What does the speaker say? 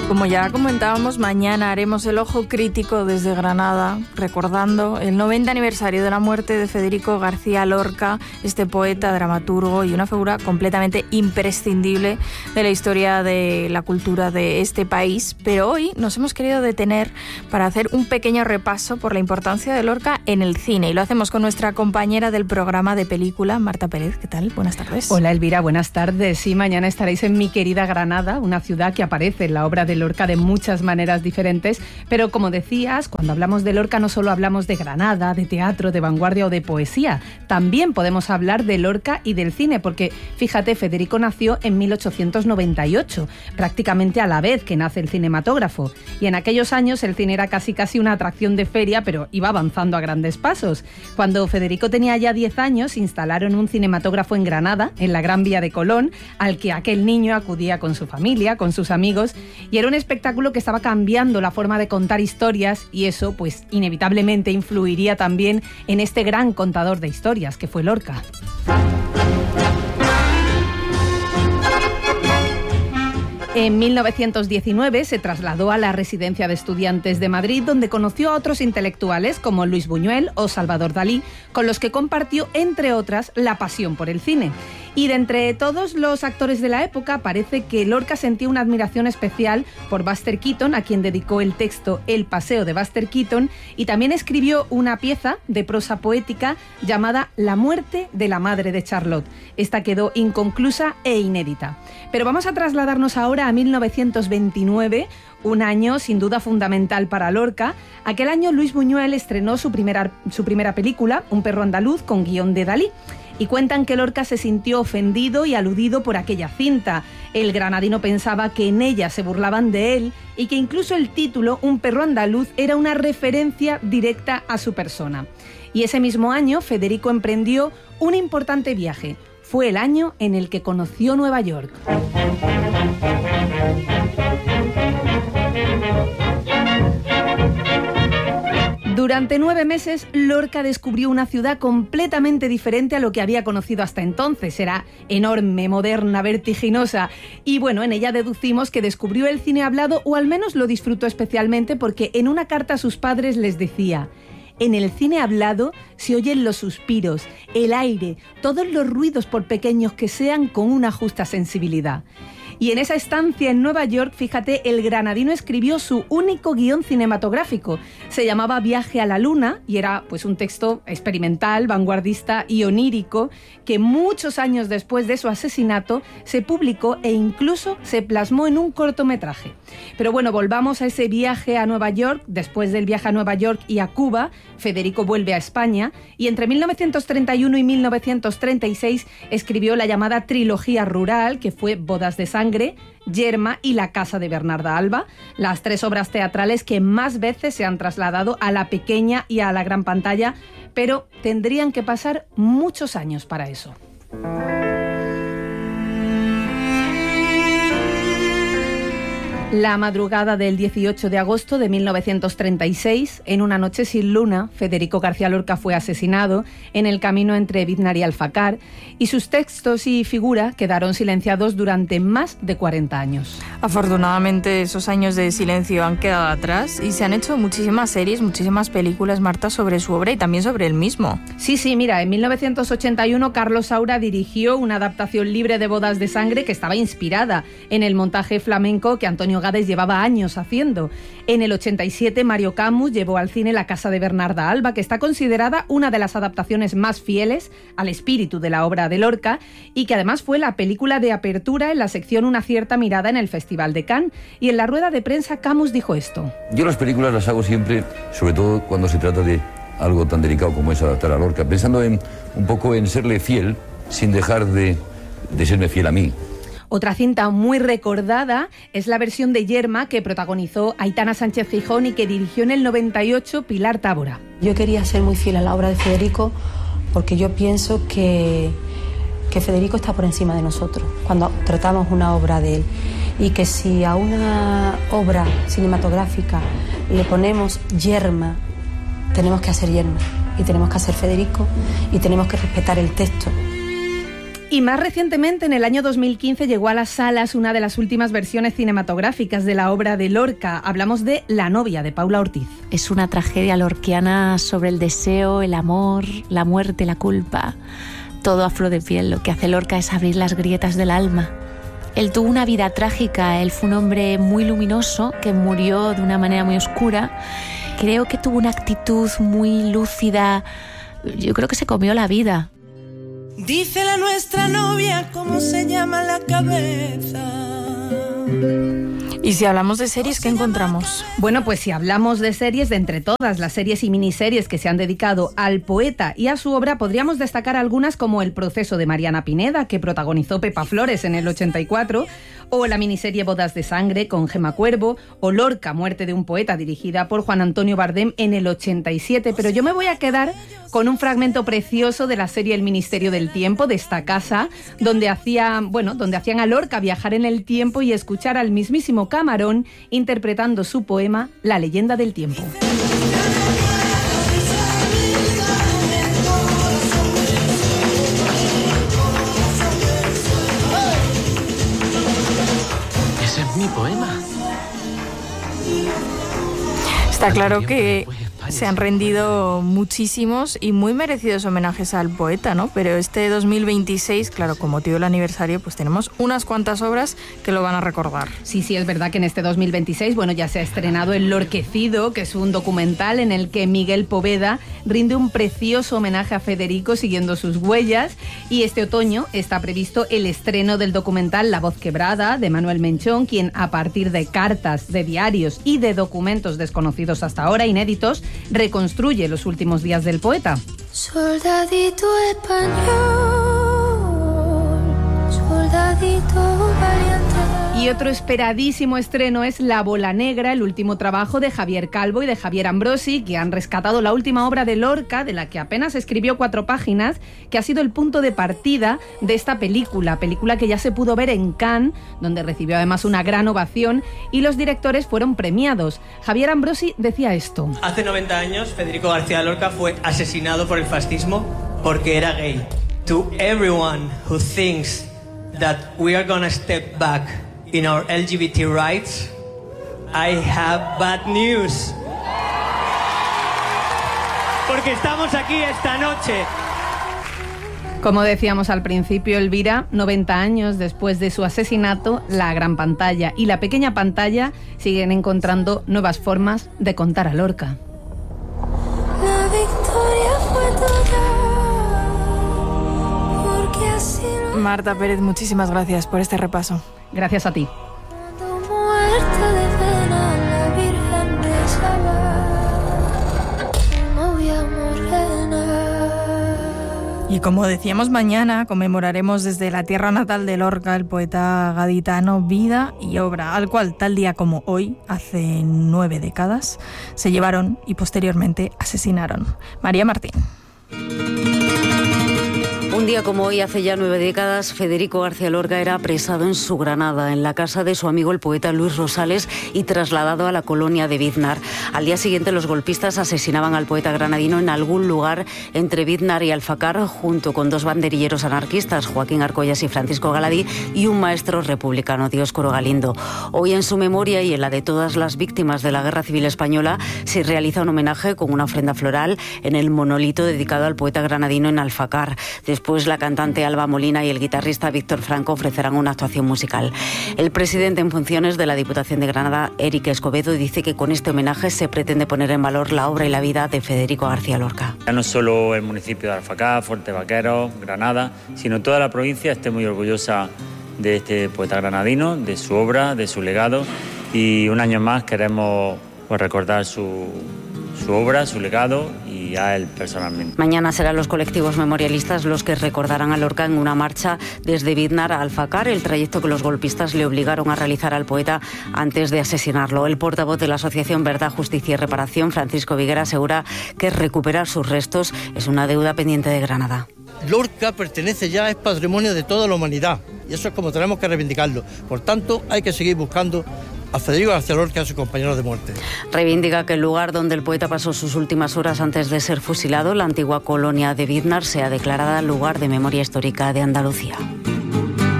Como ya comentábamos, mañana haremos el ojo crítico desde Granada, recordando el 90 aniversario de la muerte de Federico García Lorca, este poeta, dramaturgo y una figura completamente imprescindible de la historia de la cultura de este país. Pero hoy nos hemos querido detener para hacer un pequeño repaso por la importancia de Lorca en el cine. Y lo hacemos con nuestra compañera del programa de película, Marta Pérez. ¿Qué tal? Buenas tardes. Hola, Elvira. Buenas tardes. Sí, mañana estaréis en mi querida Granada, una ciudad que aparece en la obra de Lorca de muchas maneras diferentes, pero como decías, cuando hablamos de Lorca no solo hablamos de Granada, de teatro, de vanguardia o de poesía, también podemos hablar de Lorca y del cine, porque fíjate, Federico nació en 1898, prácticamente a la vez que nace el cinematógrafo, y en aquellos años el cine era casi una atracción de feria, pero iba avanzando a grandes pasos. Cuando Federico tenía ya 10 años, instalaron un cinematógrafo en Granada, en la Gran Vía de Colón, al que aquel niño acudía con su familia, con sus amigos, y era un espectáculo que estaba cambiando la forma de contar historias, y eso pues inevitablemente influiría también en este gran contador de historias que fue Lorca. En 1919 se trasladó a la Residencia de Estudiantes de Madrid, donde conoció a otros intelectuales como Luis Buñuel o Salvador Dalí, con los que compartió, entre otras, la pasión por el cine. Y de entre todos los actores de la época, parece que Lorca sentía una admiración especial por Buster Keaton, a quien dedicó el texto El paseo de Buster Keaton, y también escribió una pieza de prosa poética llamada La muerte de la madre de Charlotte. Esta quedó inconclusa e inédita. Pero vamos a trasladarnos ahora a 1929, un año sin duda fundamental para Lorca. Aquel año Luis Buñuel estrenó su primera película, Un perro andaluz, con guión de Dalí. Y cuentan que Lorca se sintió ofendido y aludido por aquella cinta. El granadino pensaba que en ella se burlaban de él y que incluso el título, Un perro andaluz, era una referencia directa a su persona. Y ese mismo año Federico emprendió un importante viaje. Fue el año en el que conoció Nueva York. Durante 9 meses, Lorca descubrió una ciudad completamente diferente a lo que había conocido hasta entonces. Era enorme, moderna, vertiginosa. Y bueno, en ella deducimos que descubrió el cine hablado, o al menos lo disfrutó especialmente, porque en una carta a sus padres les decía: en el cine hablado se oyen los suspiros, el aire, todos los ruidos, por pequeños que sean, con una justa sensibilidad. Y en esa estancia en Nueva York, fíjate, el granadino escribió su único guión cinematográfico. Se llamaba Viaje a la Luna y era pues un texto experimental, vanguardista y onírico que muchos años después de su asesinato se publicó e incluso se plasmó en un cortometraje. Pero bueno, volvamos a ese viaje a Nueva York. Después del viaje a Nueva York y a Cuba, Federico vuelve a España y entre 1931 y 1936 escribió la llamada trilogía rural, que fue Bodas de Sangre, Yerma y La casa de Bernarda Alba, las 3 obras teatrales que más veces se han trasladado a la pequeña y a la gran pantalla, pero tendrían que pasar muchos años para eso. La madrugada del 18 de agosto de 1936, en una noche sin luna, Federico García Lorca fue asesinado en el camino entre Biznar y Alfacar, y sus textos y figura quedaron silenciados durante más de 40 años. Afortunadamente esos años de silencio han quedado atrás y se han hecho muchísimas series, muchísimas películas, Marta, sobre su obra y también sobre él mismo. Sí, mira, en 1981 Carlos Saura dirigió una adaptación libre de Bodas de Sangre que estaba inspirada en el montaje flamenco que Antonio Gades llevaba años haciendo. En el 87 Mario Camus llevó al cine La casa de Bernarda Alba, que está considerada una de las adaptaciones más fieles al espíritu de la obra de Lorca y que además fue la película de apertura en la sección Una cierta mirada en el Festival de Cannes. Y en la rueda de prensa Camus dijo esto: yo las películas las hago siempre, sobre todo cuando se trata de algo tan delicado como es adaptar a Lorca, pensando un poco en serle fiel sin dejar de serme fiel a mí. Otra cinta muy recordada es la versión de Yerma que protagonizó Aitana Sánchez Gijón y que dirigió en el 98 Pilar Tábora. Yo quería ser muy fiel a la obra de Federico porque yo pienso que Federico está por encima de nosotros cuando tratamos una obra de él, y que si a una obra cinematográfica le ponemos Yerma, tenemos que hacer Yerma y tenemos que hacer Federico y tenemos que respetar el texto. Y más recientemente, en el año 2015, llegó a las salas una de las últimas versiones cinematográficas de la obra de Lorca. Hablamos de La novia, de Paula Ortiz. Es una tragedia lorquiana sobre el deseo, el amor, la muerte, la culpa. Todo a flor de piel. Lo que hace Lorca es abrir las grietas del alma. Él tuvo una vida trágica. Él fue un hombre muy luminoso que murió de una manera muy oscura. Creo que tuvo una actitud muy lúcida. Yo creo que se comió la vida. Dícele a nuestra novia cómo se llama la cabeza. Y si hablamos de series, ¿qué encontramos? Bueno, pues si hablamos de series, de entre todas las series y miniseries que se han dedicado al poeta y a su obra, podríamos destacar algunas como El proceso de Mariana Pineda, que protagonizó Pepa Flores en el 84, o la miniserie Bodas de sangre con Gemma Cuervo, o Lorca, muerte de un poeta, dirigida por Juan Antonio Bardem en el 87. Pero yo me voy a quedar con un fragmento precioso de la serie El Ministerio del Tiempo, de esta casa, donde hacían a Lorca viajar en el tiempo y escuchar al mismísimo Camarón interpretando su poema La leyenda del tiempo. Ese es mi poema. Está claro que se han rendido muchísimos y muy merecidos homenajes al poeta, ¿no? Pero este 2026, claro, con motivo del aniversario, pues tenemos unas cuantas obras que lo van a recordar. Sí, es verdad que en este 2026, ya se ha estrenado El Lorquecido, que es un documental en el que Miguel Poveda rinde un precioso homenaje a Federico siguiendo sus huellas, y este otoño está previsto el estreno del documental La voz quebrada, de Manuel Menchón, quien a partir de cartas, de diarios y de documentos desconocidos hasta ahora, inéditos, reconstruye los últimos días del poeta. Soldadito español, soldadito valiente. Y otro esperadísimo estreno es La bola negra, el último trabajo de Javier Calvo y de Javier Ambrosi, que han rescatado la última obra de Lorca, de la que apenas escribió 4 páginas, que ha sido el punto de partida de esta película que ya se pudo ver en Cannes, donde recibió además una gran ovación, y los directores fueron premiados. Javier Ambrosi decía esto. Hace 90 años, Federico García Lorca fue asesinado por el fascismo porque era gay. To everyone who thinks that we are gonna step back in our LGBT rights, I have bad news. Porque estamos aquí esta noche. Como decíamos al principio, Elvira, 90 años después de su asesinato, la gran pantalla y la pequeña pantalla siguen encontrando nuevas formas de contar a Lorca. La victoria fue toda, porque así lo... Marta Pérez, muchísimas gracias por este repaso. Gracias a ti. Muerta de pena, la Virgen rezaba, novia morena. Y como decíamos, mañana conmemoraremos desde la tierra natal de Lorca, el poeta gaditano, vida y obra, al cual tal día como hoy, hace 9 décadas, se llevaron y posteriormente asesinaron. María Martín. Un día como hoy, hace ya 9 décadas, Federico García Lorca era apresado en su Granada, en la casa de su amigo el poeta Luis Rosales, y trasladado a la colonia de Biznar. Al día siguiente, los golpistas asesinaban al poeta granadino en algún lugar entre Biznar y Alfacar, junto con 2 banderilleros anarquistas, Joaquín Arcollas y Francisco Galadí, y un maestro republicano, Dioscoro Galindo. Hoy, en su memoria y en la de todas las víctimas de la Guerra Civil Española, se realiza un homenaje con una ofrenda floral en el monolito dedicado al poeta granadino en Alfacar. Después, la cantante Alba Molina y el guitarrista Víctor Franco ofrecerán una actuación musical. El presidente en funciones de la Diputación de Granada, Eric Escobedo, dice que con este homenaje se pretende poner en valor la obra y la vida de Federico García Lorca. Ya no solo el municipio de Alfacar, Fuerte Vaqueros, Granada, sino toda la provincia esté muy orgullosa de este poeta granadino, de su obra, de su legado, y un año más queremos recordar su obra, su legado y a él personalmente. Mañana serán los colectivos memorialistas los que recordarán a Lorca en una marcha desde Biznar a Alfacar, el trayecto que los golpistas le obligaron a realizar al poeta antes de asesinarlo. El portavoz de la Asociación Verdad, Justicia y Reparación, Francisco Viguera, asegura que recuperar sus restos es una deuda pendiente de Granada. Lorca pertenece ya, es patrimonio de toda la humanidad. y eso es como tenemos que reivindicarlo. Por tanto, hay que seguir buscando a Federico García Lorca y a sus compañeros de muerte. Reivindica que el lugar donde el poeta pasó sus últimas horas antes de ser fusilado, la antigua colonia de Biznar, sea declarada lugar de memoria histórica de Andalucía.